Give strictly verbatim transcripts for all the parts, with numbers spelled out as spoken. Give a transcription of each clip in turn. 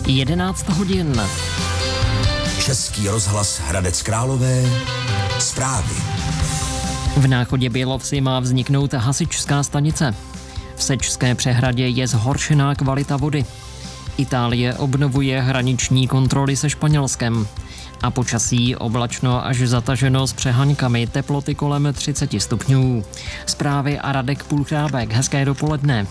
jedenáct hodin. Český rozhlas Hradec Králové. Zprávy. V Náchodě Bělovsi má vzniknout hasičská stanice. V Sečské přehradě je zhoršená kvalita vody. Itálie obnovuje hraniční kontroly se Španělskem. A počasí oblačno až zataženo s přehaňkami, teploty kolem třicet stupňů. Zprávy a Radek Půlchrábek. Hezké dopoledne.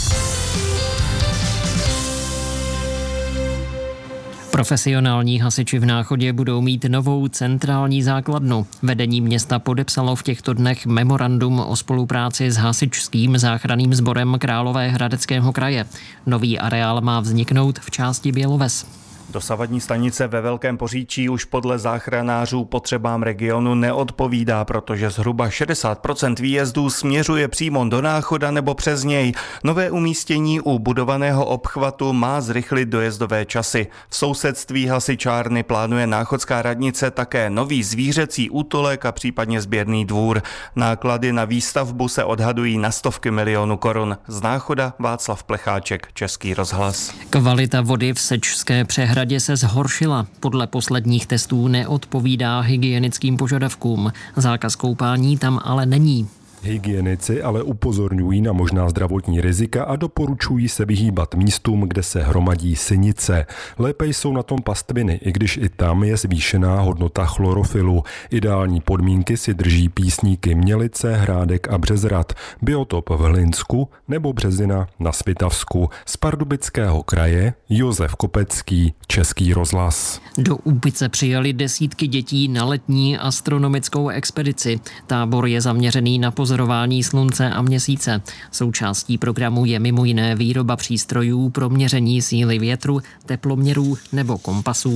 Profesionální hasiči v Náchodě budou mít novou centrální základnu. Vedení města podepsalo v těchto dnech memorandum o spolupráci s hasičským záchranným sborem Královéhradeckého kraje. Nový areál má vzniknout v části Běloves. Dosavadní stanice ve Velkém Poříčí už podle záchranářů potřebám regionu neodpovídá, protože zhruba šedesát procent výjezdů směřuje přímo do Náchoda nebo přes něj. Nové umístění u budovaného obchvatu má zrychlit dojezdové časy. V sousedství hasičárny plánuje náchodská radnice také nový zvířecí útulek a případně sběrný dvůr. Náklady na výstavbu se odhadují na stovky milionů korun. Z Náchoda Václav Plecháček, Český rozhlas. Kvalita vody v Sečské přehradě se zhoršila. Podle posledních testů neodpovídá hygienickým požadavkům. Zákaz koupání tam ale není. Hygienici ale upozorňují na možná zdravotní rizika a doporučují se vyhýbat místům, kde se hromadí sinice. Lépe jsou na tom pastviny, i když i tam je zvýšená hodnota chlorofilu. Ideální podmínky si drží písníky Mělice, Hrádek a Březrad, biotop v Hlinsku nebo Březina na Svitavsku. Z Pardubického kraje Josef Kopecký, Český rozhlas. Do Úpice přijali desítky dětí na letní astronomickou expedici. Tábor je zaměřený na pozorování slunce a měsíce. Součástí programu je mimo jiné výroba přístrojů pro měření síly větru, teploměrů nebo kompasů.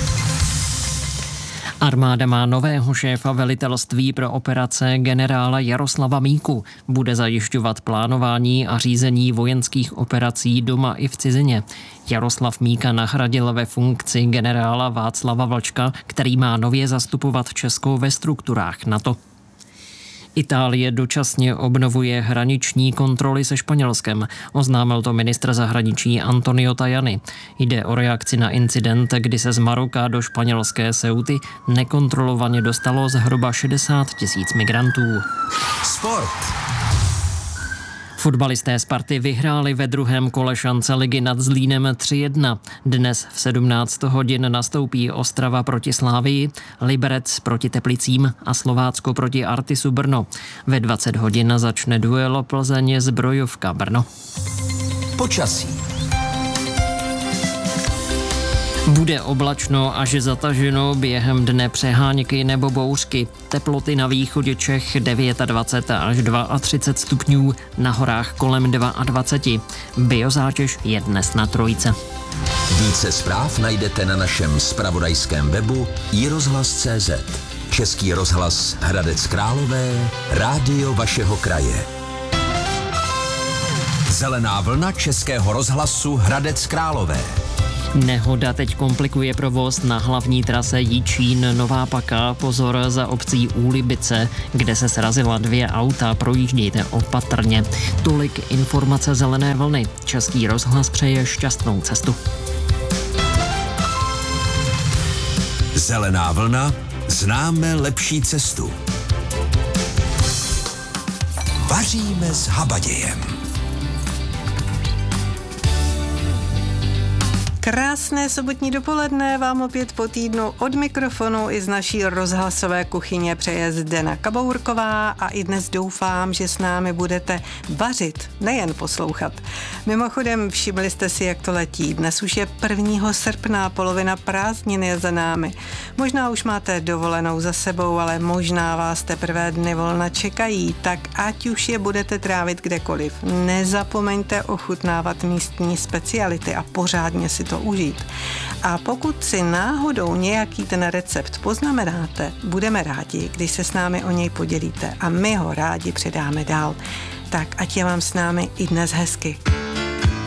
Armáda má nového šéfa velitelství pro operace generála Jaroslava Míku. Bude zajišťovat plánování a řízení vojenských operací doma i v cizině. Jaroslav Míka nahradil ve funkci generála Václava Vlčka, který má nově zastupovat Česko ve strukturách NATO. Itálie dočasně obnovuje hraniční kontroly se Španělskem, oznámil to ministr zahraničí Antonio Tajani. Jde o reakci na incident, kdy se z Maroka do španělské Ceuty nekontrolovaně dostalo zhruba šedesát tisíc migrantů. Sport. Fotbalisté Sparty vyhráli ve druhém kole šance ligy nad Zlínem tři jedna. Dnes v sedmnáct hodin nastoupí Ostrava proti Slávii, Liberec proti Teplicím a Slovácko proti Artisu Brno. Ve dvacet hodin začne duel Plzeň Zbrojovka Brno. Počasí. Bude oblačno až zataženo, během dne přeháňky nebo bouřky. Teploty na východě Čech dvacet devět až třicet dva stupňů, na horách kolem dvacet dva. Biozátěž je dnes na trojce. Více zpráv najdete na našem zpravodajském webu i rozhlas tečka cé zet. Český rozhlas Hradec Králové, rádio vašeho kraje. Zelená vlna Českého rozhlasu Hradec Králové. Nehoda teď komplikuje provoz na hlavní trase Jičín Nová Paka. Pozor, za obcí Úlibice, kde se srazila dvě auta, projíždějte opatrně. Tolik informace Zelené vlny. Český rozhlas přeje šťastnou cestu. Zelená vlna, známe lepší cestu. Vaříme s habadějem. Krásné sobotní dopoledne vám opět po týdnu od mikrofonu i z naší rozhlasové kuchyně přeje Zdena Kabourková a i dnes doufám, že s námi budete vařit, nejen poslouchat. Mimochodem, všimli jste si, jak to letí. Dnes už je prvního srpna, polovina prázdnin je za námi. Možná už máte dovolenou za sebou, ale možná vás teprve dny volna čekají, tak ať už je budete trávit kdekoliv. Nezapomeňte ochutnávat místní speciality a pořádně si to užít. A pokud si náhodou nějaký ten recept poznamenáte, budeme rádi, když se s námi o něj podělíte a my ho rádi předáme dál. Tak ať je vám s námi i dnes hezky.